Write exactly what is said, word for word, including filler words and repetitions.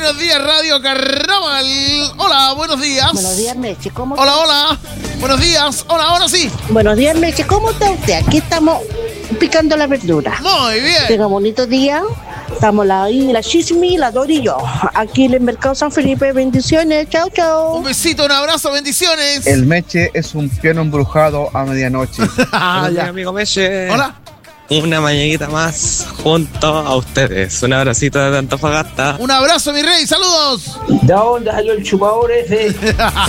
buenos días, Radio Carnaval. Hola, buenos días. Buenos días, Meche. ¿Cómo Hola, está? hola. Buenos días. Hola, ahora sí. Buenos días, Meche. ¿Cómo está usted? Aquí estamos picando la verdura. Muy bien. Tenga bonito día. Estamos la, ahí, la Chismi, la Dori y yo. Aquí en el Mercado San Felipe. Bendiciones. Chao, chao. Un besito, un abrazo, bendiciones. El Meche es un piano embrujado a medianoche. Ah, Buenos días, ya. amigo Meche. Hola. Una mañanita más junto a ustedes. Un abracito desde Antofagasta. Un abrazo, mi rey. Saludos. ¿De dónde salió el chupador ese?